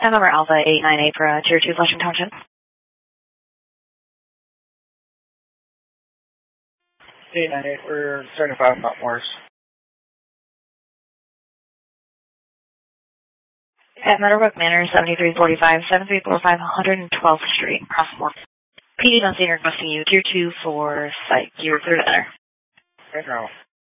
November Alpha 898 for Tier 2 Flushing Township. 898 for 75 Mount Morris. At Meadowbrook Manor, 7345, 7345, 112th Street, Crossmore. PD Dunstan requesting you Tier 2 for site. You're clear to enter. Right now.